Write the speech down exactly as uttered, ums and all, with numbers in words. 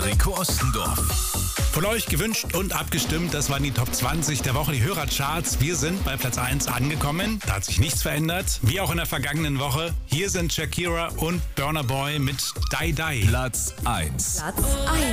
Enrico Ostendorf. Von euch gewünscht und abgestimmt, das waren die Top zwanzig der Woche, die Hörercharts. Wir sind bei Platz eins angekommen, da hat sich nichts verändert, wie auch in der vergangenen Woche. Hier sind Shakira und Burna Boy mit Die Die. Platz eins. Platz eins.